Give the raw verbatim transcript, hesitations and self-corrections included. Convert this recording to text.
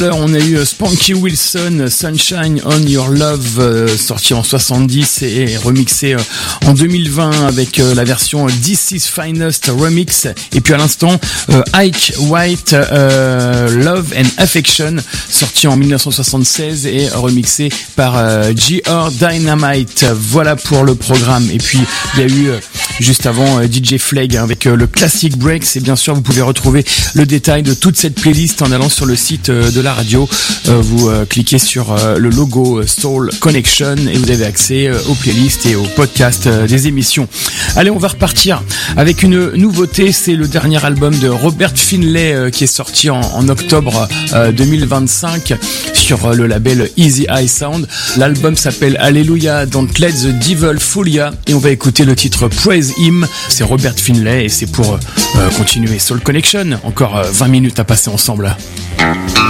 On a eu Spanky Wilson, Sunshine on Your Love, euh, sorti en soixante-dix et remixé euh, en deux mille vingt avec euh, la version This Is Finest Remix. Et puis à l'instant, euh, Ike White, euh, Love and Affection, sorti en dix-neuf cent soixante-seize et remixé par euh, G R Dynamite. Voilà pour le programme. Et puis il y a eu euh, juste avant euh, D J Flag avec euh, le Classic Breaks. Et bien sûr, vous pouvez retrouver le détail de toute cette playlist en allant sur le site euh, de la radio. Euh, vous euh, cliquez sur euh, le logo euh, Soul Connection et vous avez accès euh, aux playlists et aux podcasts euh, des émissions. Allez, on va repartir avec une nouveauté. C'est le dernier album de Robert Finlay euh, qui est sorti en, en octobre euh, deux mille vingt-cinq sur euh, le label Easy Eye Sound. L'album s'appelle Hallelujah, Don't Let the Devil Fool Ya et on va écouter le titre Praise Him. C'est Robert Finlay et c'est pour euh, continuer Soul Connection. Encore euh, vingt minutes à passer ensemble.